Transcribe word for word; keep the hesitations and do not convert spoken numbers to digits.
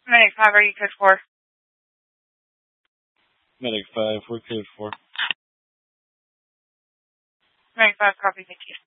Medic five, are you code four? Medic five, we're code four. Medic five, copy, thank you.